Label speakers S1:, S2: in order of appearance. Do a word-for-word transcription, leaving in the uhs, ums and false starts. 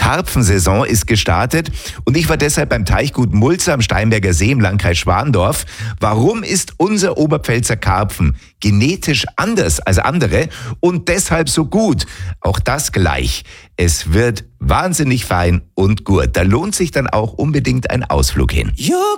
S1: Karpfensaison ist gestartet und ich war deshalb beim Teichgut Mulze am Steinberger See im Landkreis Schwandorf. Warum ist unser Oberpfälzer Karpfen genetisch anders als andere und deshalb so gut? Auch das gleich. Es wird wahnsinnig fein und gut. Da lohnt sich dann auch unbedingt ein Ausflug hin.